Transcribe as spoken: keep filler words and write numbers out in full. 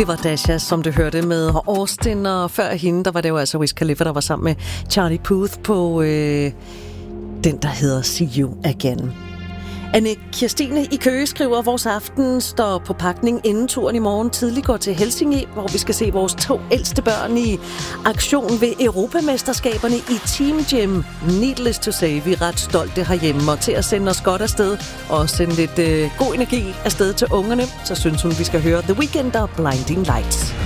Det var Dasha, som du hørte med Austin, og før hende, der var det jo altså Wiz Khalifa, der var sammen med Charlie Puth på øh, den, der hedder See You Again. Anne Kirstine i Køge skriver, at vores aften står på pakning inden turen i morgen tidlig går til Helsinge, hvor vi skal se vores to ældste børn i aktion ved Europamesterskaberne i Team Gym. Needless to say, vi er ret stolte herhjemme, og til at sende os godt afsted og sende lidt øh, god energi afsted til ungerne, så synes hun, vi skal høre The Weeknd og Blinding Lights.